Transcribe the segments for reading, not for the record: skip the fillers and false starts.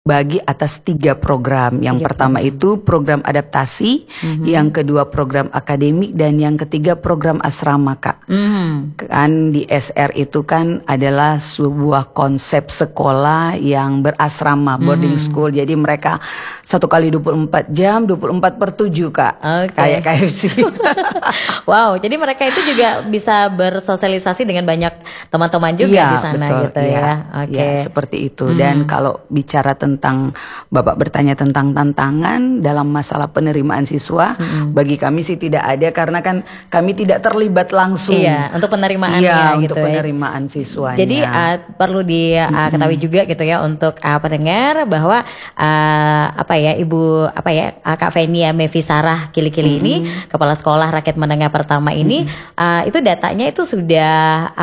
bagi atas 3 program. Yang pertama itu program adaptasi, yang kedua program akademik, dan yang ketiga program asrama, Kak. Kan di SR itu kan adalah sebuah konsep sekolah yang berasrama, boarding school. Jadi mereka 1 kali 24 jam, 24/7, Kak. Kayak KFC. Wow, jadi mereka itu juga bisa bersosialisasi dengan banyak teman-teman juga di sana, betul, gitu ya. Ya, seperti itu. Dan kalau bicara tentang Bapak bertanya tentang tantangan dalam masalah penerimaan siswa, bagi kami sih tidak ada, karena kan kami tidak terlibat langsung. Iya, untuk penerimaannya gitu. Untuk penerimaan siswanya. Jadi perlu diketahui juga gitu ya untuk pendengar bahwa Kak Fenia Mevi Sarah Kili-Kili ini, Kepala Sekolah Rakyat Menengah Pertama ini, itu datanya itu sudah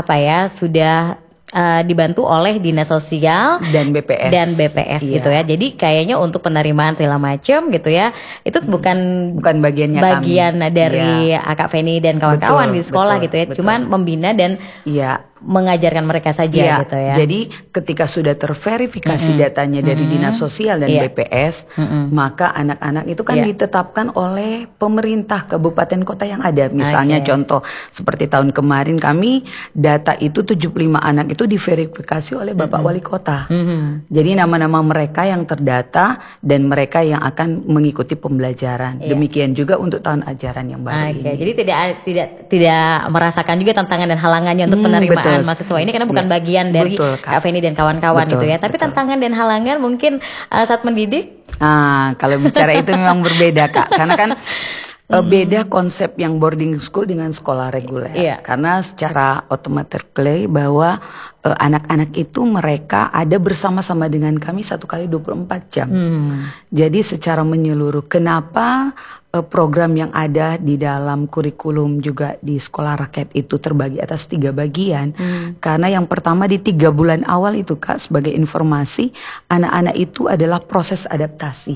dibantu oleh Dinas Sosial dan BPS gitu ya. Jadi kayaknya untuk penerimaan segala macam gitu ya, itu bukan bagian dari Kak Feni dan kawan-kawan di sekolah gitu ya. Cuman membina dan mengajarkan mereka saja gitu ya. Jadi ketika sudah terverifikasi datanya dari Dinas Sosial dan BPS, maka anak-anak itu kan ditetapkan oleh pemerintah kabupaten kota yang ada. Misalnya contoh seperti tahun kemarin kami data itu 75 anak itu diverifikasi oleh Bapak Wali Kota. Jadi nama-nama mereka yang terdata dan mereka yang akan mengikuti pembelajaran. Demikian juga untuk tahun ajaran yang baru ini. Jadi tidak merasakan juga tantangan dan halangannya untuk penerimaan mahasiswa ini, karena bukan bagian dari Kak Feni dan kawan-kawan gitu ya. Tapi tantangan dan halangan mungkin saat mendidik. Kalau bicara itu memang berbeda, Kak. Karena kan beda konsep yang boarding school dengan sekolah reguler. Karena secara automatically bahwa anak-anak itu mereka ada bersama-sama dengan kami 1 kali 24 jam. Jadi secara menyeluruh, kenapa program yang ada di dalam kurikulum juga di sekolah rakyat itu terbagi atas 3 bagian. Karena yang pertama di 3 bulan awal itu, Kak, sebagai informasi, anak-anak itu adalah proses adaptasi.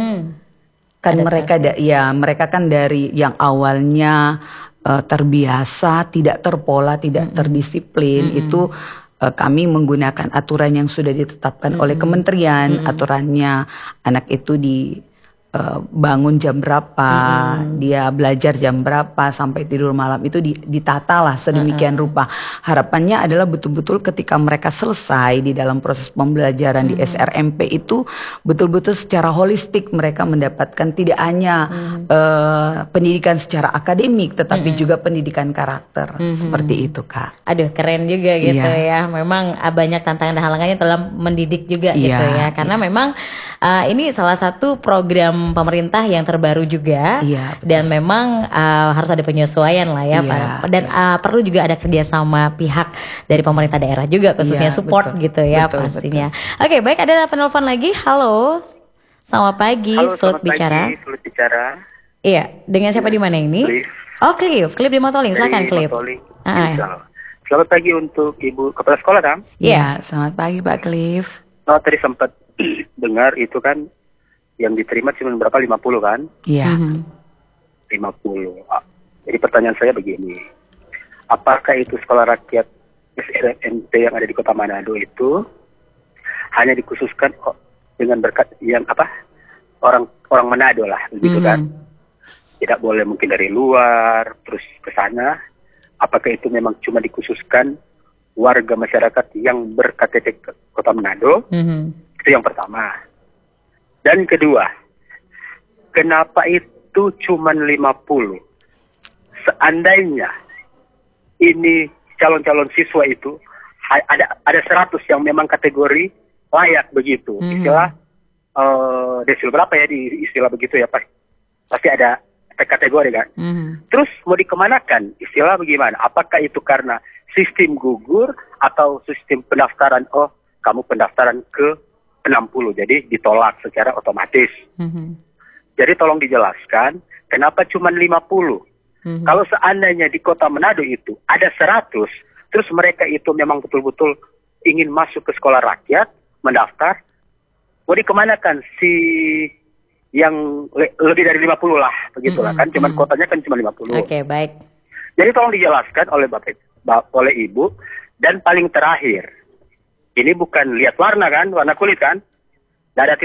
Kan mereka kan dari yang awalnya terbiasa, tidak terpola, tidak terdisiplin, itu kami menggunakan aturan yang sudah ditetapkan oleh kementerian. Aturannya anak itu bangun jam berapa, dia belajar jam berapa, sampai tidur malam itu ditata lah sedemikian rupa. Harapannya adalah betul-betul ketika mereka selesai di dalam proses pembelajaran di SRMP itu betul-betul secara holistik mereka mendapatkan tidak hanya pendidikan secara akademik, tetapi juga pendidikan karakter. Seperti itu, Kak. Aduh, keren juga gitu ya. Memang banyak tantangan dan halangannya dalam mendidik juga gitu ya. Karena memang ini salah satu program pemerintah yang terbaru juga, dan memang harus ada penyesuaian lah ya, dan perlu juga ada kerjasama pihak dari pemerintah daerah juga, khususnya support gitu ya pastinya. Oke, baik, ada penelpon lagi. Halo, selamat pagi. Sulit bicara. Iya, dengan siapa di mana ini? Clive. Clive di Motoling, silakan Clive. Selamat pagi untuk Ibu Kepala Sekolah, Dam. Iya, selamat pagi Pak Clive. Tadi sempat dengar itu kan yang diterima cuma berapa, 50 kan? Iya. 50. Jadi pertanyaan saya begini. Apakah itu sekolah rakyat SRMP yang ada di Kota Manado itu hanya dikhususkan dengan berkat yang orang Manado lah, begitu kan? Tidak boleh mungkin dari luar terus ke sana. Apakah itu memang cuma dikhususkan warga masyarakat yang berKTP Kota Manado? Itu yang pertama. Dan kedua, kenapa itu cuma 50? Seandainya ini calon-calon siswa itu ada 100 yang memang kategori layak begitu. Istilah desil berapa ya di istilah begitu ya, pasti ada kategori kan. Terus mau dikemanakan? Istilah bagaimana? Apakah itu karena sistem gugur atau sistem pendaftaran? Oh, kamu pendaftaran ke 60, jadi ditolak secara otomatis. Jadi tolong dijelaskan kenapa cuma 50. Kalau seandainya di Kota Manado itu ada 100, terus mereka itu memang betul-betul ingin masuk ke sekolah rakyat, mendaftar, mau dikemanakan si yang lebih dari 50 lah, begitulah kan, cuman kotanya kan cuma 50. Oke, baik. Jadi tolong dijelaskan oleh oleh Ibu. Dan paling terakhir, ini bukan lihat warna kan, warna kulit kan, Nggak ada